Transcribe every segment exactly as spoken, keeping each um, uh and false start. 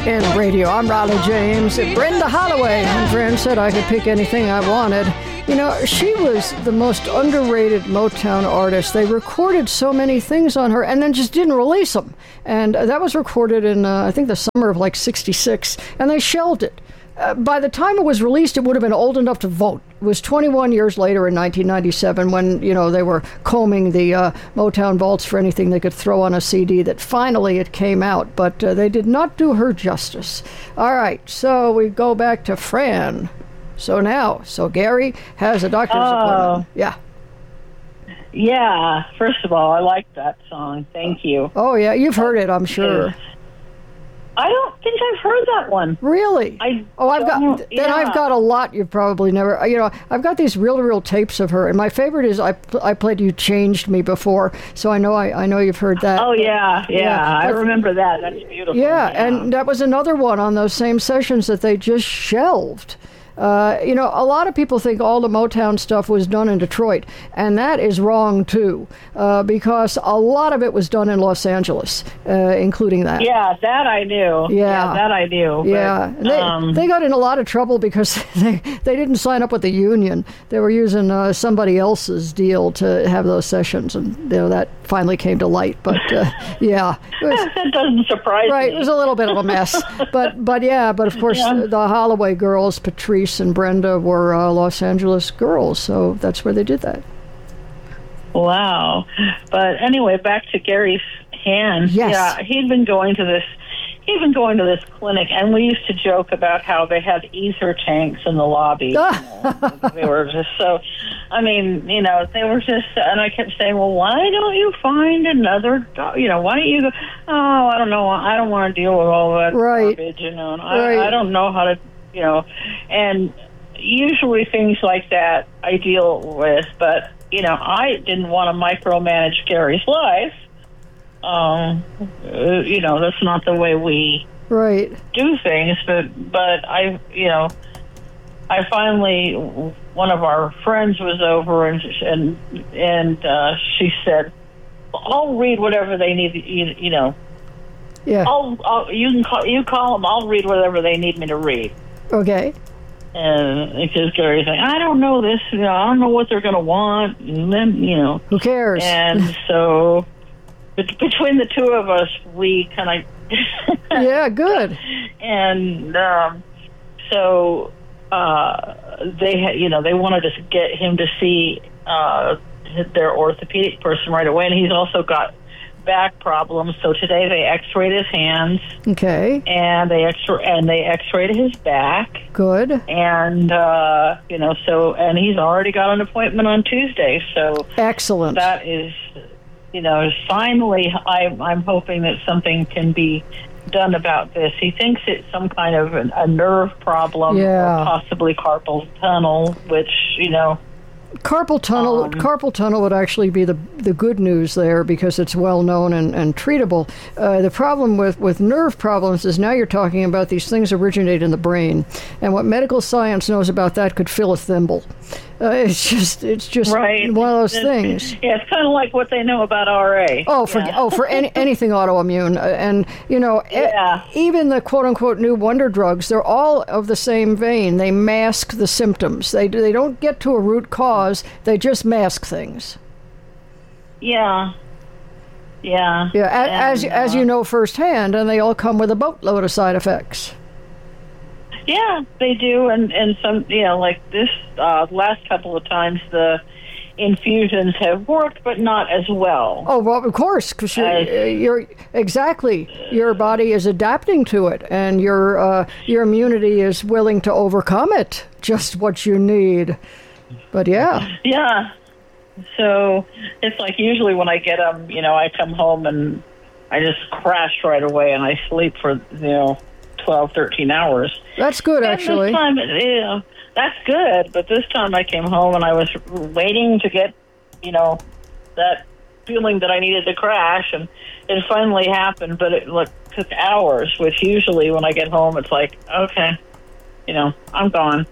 In radio, I'm Riley James. Brenda Holloway, and friend said I could pick anything I wanted. You know, she was the most underrated Motown artist. They recorded so many things on her and then just didn't release them. And that was recorded in, uh, I think, the summer of like sixty-six, and they shelved it. Uh, by the time it was released, it would have been old enough to vote. It was twenty-one years later in nineteen ninety-seven when, you know, they were combing the uh, Motown vaults for anything they could throw on a C D that finally it came out. But uh, they did not do her justice. All right, so we go back to Fran. So now, so Gary has a doctor's oh. appointment. Yeah. Yeah, first of all, I like that song. Thank you. Oh, yeah, you've heard it, I'm sure. I don't think I've heard that one. Really? I oh, I've got. Then yeah. I've got a lot. You've probably never. You know, I've got these reel-to-reel tapes of her, and my favorite is I. I played "You Changed Me" before, so I know. I, I know you've heard that. Oh yeah, yeah. yeah. I remember that. That's beautiful. Yeah, yeah, and that was another one on those same sessions that they just shelved. Uh, you know, a lot of people think all the Motown stuff was done in Detroit, and that is wrong, too, uh, because a lot of it was done in Los Angeles, uh, including that. Yeah, that I knew. Yeah, yeah that I knew. Yeah, but, they, um, they got in a lot of trouble because they, they didn't sign up with the union. They were using uh, somebody else's deal to have those sessions, and you know that finally came to light. But, uh, yeah. It was, that doesn't surprise right, me. It was a little bit of a mess. but, but yeah, but of course, yeah. the, the Holloway girls, Patrice and Brenda, were uh, Los Angeles girls, so that's where they did that. Wow. But anyway, back to Gary's hand. Yes. Yeah, he'd been going to this he'd been going to this clinic, and we used to joke about how they had ether tanks in the lobby. You know, they were just so, I mean, you know, they were just, and I kept saying, well, why don't you find another, you know, why don't you go, oh, I don't know, I don't want to deal with all that right. garbage, you know, and right. I, I don't know how to, you know, and usually things like that I deal with, but, you know, I didn't want to micromanage Gary's life. Um, uh, you know, that's not the way we right. do things, but, but I, you know, I finally, one of our friends was over and, and, and, uh, she said, I'll read whatever they need, you, you know, yeah. I'll, I'll, you can call, you call them, I'll read whatever they need me to read. Okay. And because Gary's like, I don't know this, you know, I don't know what they're going to want, and then, you know. Who cares? And so, but between the two of us, we kind of. Yeah, good. And um, so uh, they, ha- you know, they wanted to get him to see uh, their orthopedic person right away, and he's also got back problems. So today they X-rayed his hands. Okay. And they X and they X-rayed his back. Good. And uh, you know, so and he's already got an appointment on Tuesday. So excellent. That is, you know, finally, I, I'm hoping that something can be done about this. He thinks it's some kind of an, a nerve problem, yeah. or possibly carpal tunnel, which you know. Carpal tunnel um, carpal tunnel would actually be the the good news there because it's well known and, and treatable. Uh, the problem with, with nerve problems is now you're talking about these things originate in the brain, and what medical science knows about that could fill a thimble. Uh, it's just it's just right. one of those it's, things. Yeah, it's kind of like what they know about R A. Oh, for yeah. oh for any, anything autoimmune, uh, and you know, yeah. e- even the quote unquote new wonder drugs, they're all of the same vein. They mask the symptoms. They they don't get to a root cause. They just mask things. Yeah. Yeah. Yeah, and, as uh, as you know firsthand, and they all come with a boatload of side effects. Yeah, they do, and and some, you know, like this uh, last couple of times, the infusions have worked, but not as well. Oh, well, of course, because you're, you're exactly your body is adapting to it, and your uh, your immunity is willing to overcome it. Just what you need. But yeah. Yeah. So it's like usually when I get them, you know, I come home and I just crash right away and I sleep for, you know, twelve, thirteen hours. That's good, and actually. This time, you know, that's good, but this time I came home and I was waiting to get, you know, that feeling that I needed to crash, and it finally happened, but it look, took hours, which usually when I get home it's like, okay, you know, I'm gone.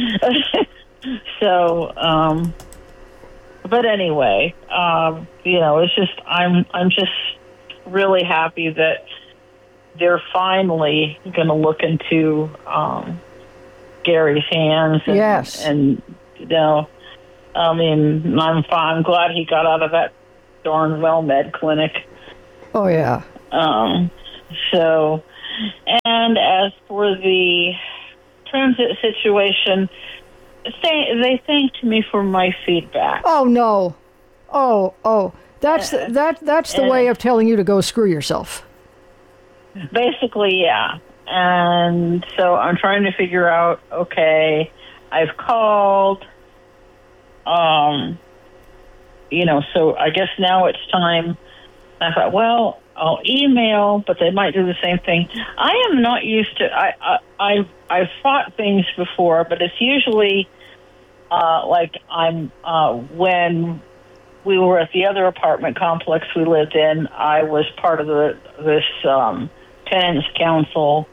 So, um, but anyway, um, you know, it's just, I'm, I'm just really happy that they're finally going to look into um, Gary's hands. And, yes. And, you know, I mean, I'm fine. I'm glad he got out of that darn WellMed clinic. Oh, yeah. Um, so, and as for the transit situation, they, they thanked me for my feedback. Oh, no. Oh, oh. That's, uh, that, that's the uh, way of telling you to go screw yourself. Basically, yeah. And so I'm trying to figure out, okay, I've called, um, you know, so I guess now it's time. I thought, well, I'll email, but they might do the same thing. I am not used to, I, I, I've, I've fought things before, but it's usually uh, like I'm, uh, when we were at the other apartment complex we lived in, I was part of the this um, tenants council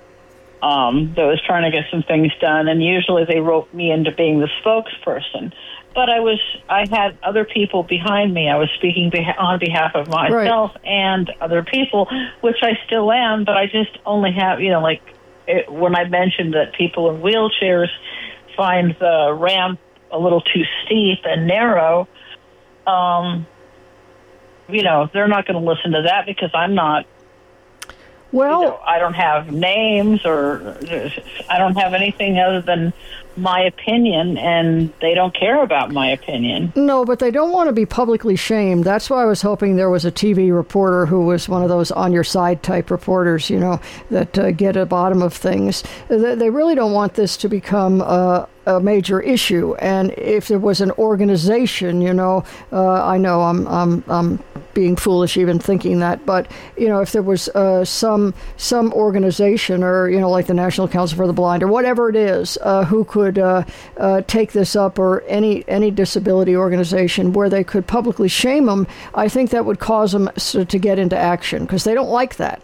um, that was trying to get some things done, and usually they roped me into being the spokesperson. But I was, I had other people behind me. I was speaking beha- on behalf of myself right. and other people, which I still am, but I just only have, you know, like it, when I mentioned that people in wheelchairs find the ramp a little too steep and narrow, um, you know, they're not going to listen to that because I'm not, well, you know, I don't have names or I don't have anything other than my opinion, and they don't care about my opinion. No, but they don't want to be publicly shamed. That's why I was hoping there was a T V reporter who was one of those on-your-side type reporters, you know, that uh, get at the bottom of things. They, they really don't want this to become uh, a major issue. And if there was an organization, you know, uh, I know I'm, I'm, I'm being foolish even thinking that, but, you know, if there was uh, some some organization or, you know, like the National Council for the Blind or whatever it is, uh, who could uh, uh, take this up, or any any disability organization where they could publicly shame them, I think that would cause them to get into action because they don't like that.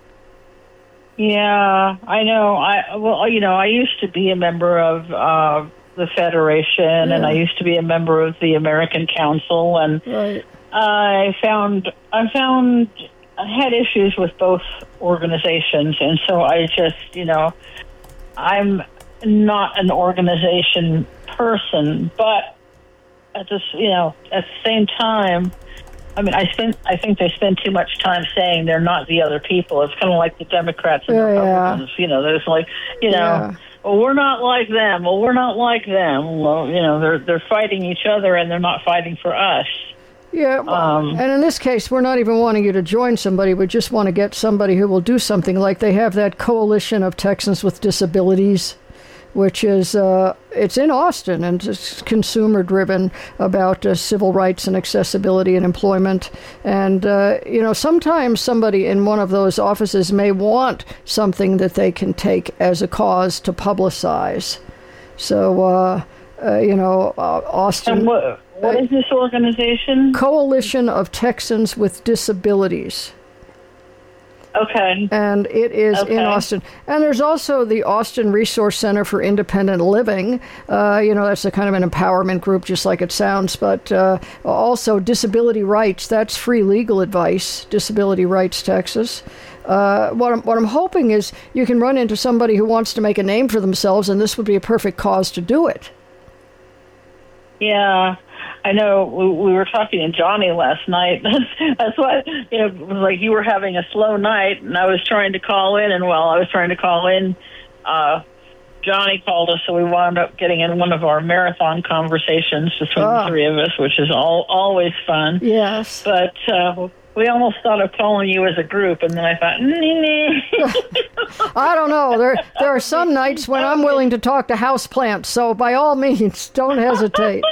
Yeah, I know. I well, you know, I used to be a member of uh, the Federation, yeah. and I used to be a member of the American Council, and right. I found I found I had issues with both organizations, and so I just, you know, I'm not an organization person, but at this, you know, at the same time, I mean, I spend, I think they spend too much time saying they're not the other people. It's kind of like the Democrats and yeah, Republicans, yeah. you know, there's like, you know, yeah. well, we're not like them. Well, we're not like them. Well, you know, they're, they're fighting each other and they're not fighting for us. Yeah, well, um, and in this case, we're not even wanting you to join somebody. We just want to get somebody who will do something. Like they have that Coalition of Texans with Disabilities, which is, uh, it's in Austin, and it's consumer-driven about uh, civil rights and accessibility and employment. And, uh, you know, sometimes somebody in one of those offices may want something that they can take as a cause to publicize. So, uh, uh, you know, uh, Austin... And what, what is this organization? Coalition of Texans with Disabilities. Okay. And it is okay. in Austin. And there's also the Austin Resource Center for Independent Living. Uh, you know, that's a kind of an empowerment group, just like it sounds. But uh, also Disability Rights, that's free legal advice, Disability Rights Texas. Uh, what I'm, what I'm hoping is you can run into somebody who wants to make a name for themselves, and this would be a perfect cause to do it. Yeah. I know we, we were talking to Johnny last night. That's why, you know, it was like you were having a slow night, and I was trying to call in, and while I was trying to call in, uh, Johnny called us, so we wound up getting in one of our marathon conversations between oh. the three of us, which is all, always fun. Yes. But uh, we almost thought of calling you as a group, and then I thought, nah. I don't know. There, there are some nights when I'm willing to talk to houseplants, so by all means, don't hesitate.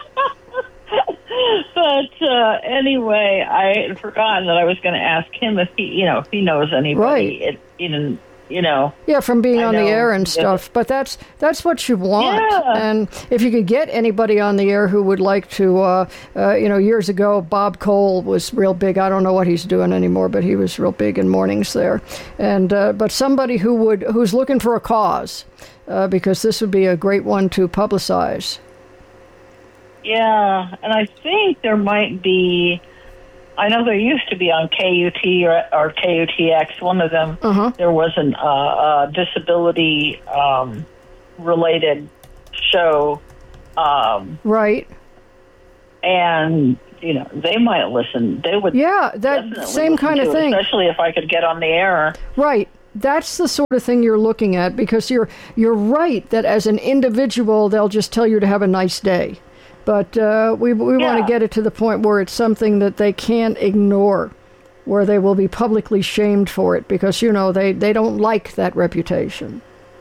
But uh, anyway, I had forgotten that I was going to ask him if he, you know, if he knows anybody. Right. It, even, you know. Yeah, from being I on know, the air and stuff. Yeah. But that's that's what you want. Yeah. And if you could get anybody on the air who would like to, uh, uh, you know, years ago, Bob Cole was real big. I don't know what he's doing anymore, but he was real big in mornings there. And uh, but somebody who would who's looking for a cause, uh, because this would be a great one to publicize. Yeah, and I think there might be I know there used to be on K U T or, or K U T X, one of them, uh-huh. there was an uh, uh, disability um, related show. Um, right. And, you know, they might listen. They would Yeah, that same kind of it, thing. Especially if I could get on the air. Right. That's the sort of thing you're looking at, because you're you're right that as an individual, they'll just tell you to have a nice day. But uh, we we yeah. want to get it to the point where it's something that they can't ignore, where they will be publicly shamed for it, because, you know, they, they don't like that reputation.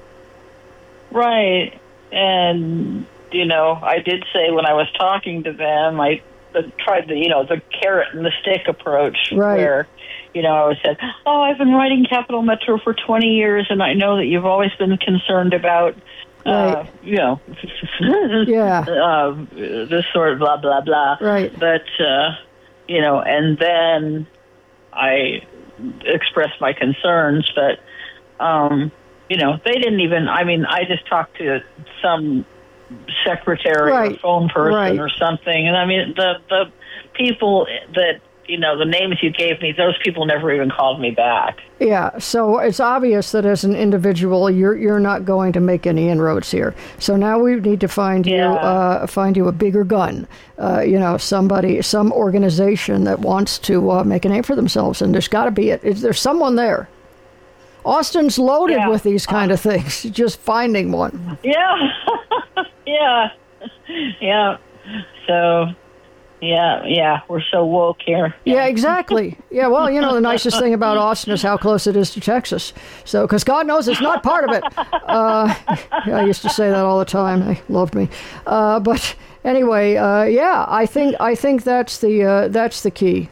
Right. And, you know, I did say when I was talking to them, I tried the, you know, the carrot and the stick approach, right. where, you know, I said, oh, I've been writing Capital Metro for twenty years, and I know that you've always been concerned about, right. uh, you know, yeah. uh, this sort of blah, blah, blah. Right. But, uh, you know, and then I expressed my concerns, but, um, you know, they didn't even, I mean, I just talked to some secretary right. or phone person right. or something. And I mean, the, the people that, you know, the names you gave me, those people never even called me back. Yeah, so it's obvious that as an individual, you're you're not going to make any inroads here. So now we need to find yeah. you uh, find you a bigger gun. Uh, you know, somebody, some organization that wants to uh, make a name for themselves, and there's got to be it. There's someone there. Austin's loaded yeah. with these kind of things. Just finding one. Yeah, yeah, yeah. So. Yeah, yeah, we're so woke here. Yeah. yeah, exactly. Yeah, well, you know, the nicest thing about Austin is how close it is to Texas. So, because God knows it's not part of it. Uh, I used to say that all the time. They loved me. Uh, but anyway, uh, yeah, I think I think that's the uh, that's the key.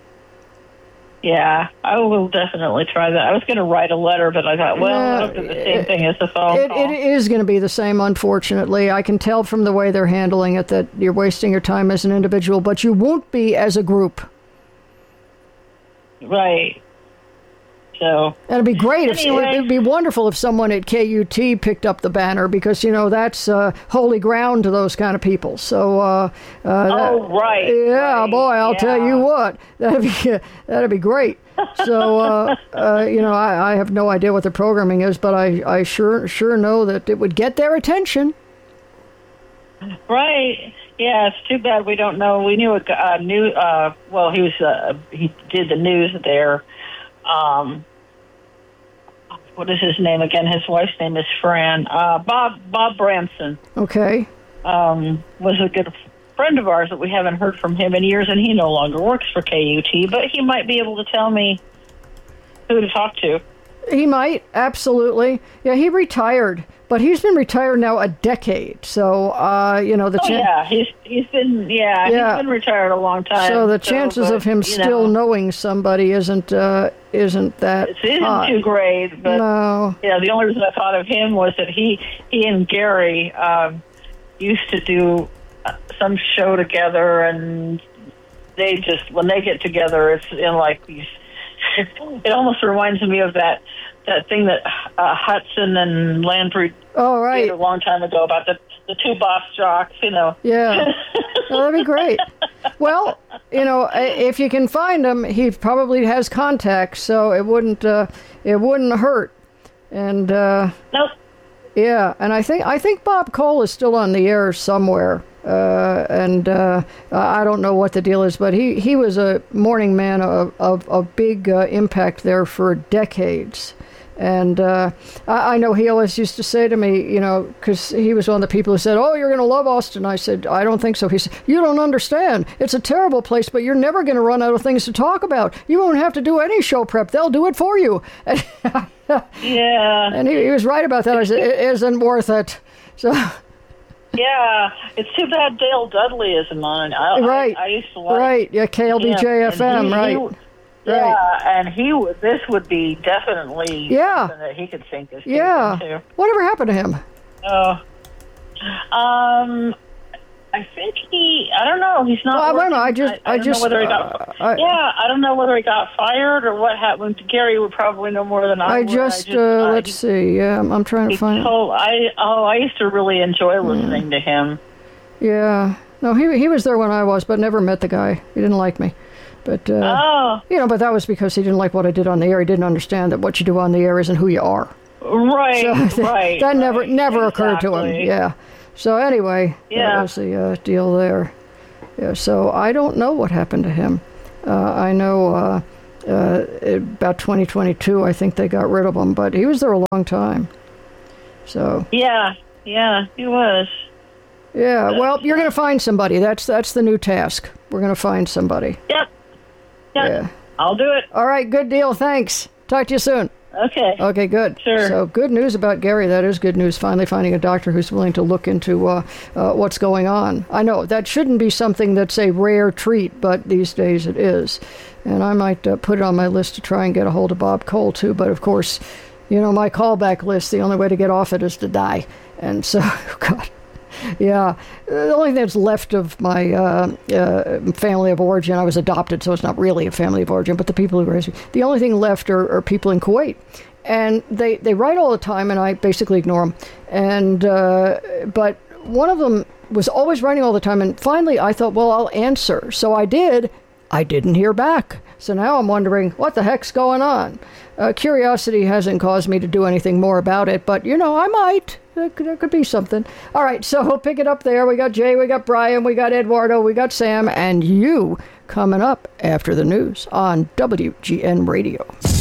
Yeah, I will definitely try that. I was going to write a letter, but I thought, well, uh, it's the same thing as the phone it, call. It is going to be the same, unfortunately. I can tell from the way they're handling it that you're wasting your time as an individual, but you won't be as a group. Right. So it'd be great. Anyway. If, it'd be wonderful if someone at K U T picked up the banner, because, you know, that's uh, holy ground to those kind of people. So, uh, uh, oh, that, right. Yeah, right, boy, I'll yeah. tell you what, that'd be, that'd be great. So, uh, uh, you know, I, I have no idea what the programming is, but I, I sure, sure know that it would get their attention. Right. Yeah, it's too bad we don't know. We knew a uh, new, uh, well, he was, uh, he did the news there. Um, what is his name again? His wife's name is Fran. Uh, Bob Bob Branson. Okay. Um, was a good friend of ours that we haven't heard from him in years, and he no longer works for K U T, but he might be able to tell me who to talk to. He might, absolutely. Yeah, he retired, but he's been retired now a decade. So, uh, you know, the oh, chan- yeah, he's he's been yeah, yeah he's been retired a long time. So the so, chances but, of him still know, knowing somebody isn't uh, isn't that it isn't high. too great. But no. yeah, the only reason I thought of him was that he he and Gary um, used to do some show together, and they just when they get together, it's in like these. It almost reminds me of that that thing that uh, Hudson and Landry oh, right. did a long time ago about the the two boss jocks, you know. Yeah, well, that'd be great. Well, you know, if you can find him, he probably has contacts, so it wouldn't uh, it wouldn't hurt. And uh, nope. Yeah, and I think I think Bob Cole is still on the air somewhere. Uh, and uh, I don't know what the deal is, but he, he was a morning man of, of, of big uh, impact there for decades. And uh, I, I know he always used to say to me, you know, because he was one of the people who said, oh, you're going to love Austin. I said, I don't think so. He said, you don't understand. It's a terrible place, but you're never going to run out of things to talk about. You won't have to do any show prep. They'll do it for you. Yeah. And he, he was right about that. I said, it isn't worth it. So... Yeah, it's too bad Dale Dudley isn't on. I, right, I, I used to like right. Yeah, K L D J F M, he, right. He, yeah, right. And he would. This would be definitely yeah. something that he could sink his teeth yeah. into. Whatever happened to him? Oh, um, I think he. I don't know. He's not. Well, working. I don't know. I just. I, I, I don't just. know whether he got. Uh, I, yeah, I don't know whether he got fired or what happened. Gary would probably know more than I. I would. just. I just Uh, uh, let's he, see. Yeah, I'm, I'm trying to find. Told, I oh, I used to really enjoy listening yeah. to him. Yeah. No, he he was there when I was, but never met the guy. He didn't like me. But, uh, oh. you know, but that was because he didn't like what I did on the air. He didn't understand that what you do on the air isn't who you are. Right, so right. That right. never never exactly. occurred to him. Yeah. So anyway, yeah. that was the uh, deal there. Yeah. So I don't know what happened to him. Uh, I know uh, uh, about twenty twenty-two, I think they got rid of him, but he was there a long time. So. Yeah, yeah, he was. Yeah. Well, you're going to find somebody. That's that's the new task. We're going to find somebody. Yep. Yep. Yeah. I'll do it. All right. Good deal. Thanks. Talk to you soon. Okay. Okay, good. Sure. So good news about Gary. That is good news. Finally finding a doctor who's willing to look into uh, uh, what's going on. I know that shouldn't be something that's a rare treat, but these days it is. And I might uh, put it on my list to try and get a hold of Bob Cole, too. But, of course, you know, my callback list, the only way to get off it is to die. And so, God. Yeah, the only thing that's left of my uh, uh, family of origin, I was adopted, so it's not really a family of origin, but the people who raised me, the only thing left are, are people in Kuwait. And they, they write all the time, and I basically ignore them. And, uh, but one of them was always writing all the time, and finally I thought, well, I'll answer. So I did. I didn't hear back. So now I'm wondering, what the heck's going on? Uh, curiosity hasn't caused me to do anything more about it, but, you know, I might. There could, there could be something. All right, so we'll pick it up there. We got Jay, we got Brian, we got Eduardo, we got Sam, and you coming up after the news on W G N Radio.